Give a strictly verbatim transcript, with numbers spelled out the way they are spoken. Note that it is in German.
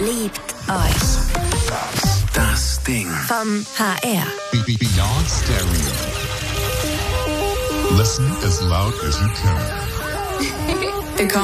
liebt euch. Das Ding. Vom H R. Beyond Stereo. Listen as loud as you can.